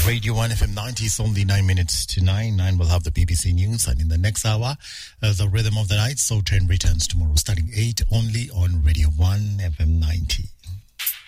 Radio 1 FM 90 is only 9 minutes to 9. 9 will have the BBC News, and in the next hour, the Rhythm of the Night. So 10 returns tomorrow starting 8 only on Radio 1 FM 90.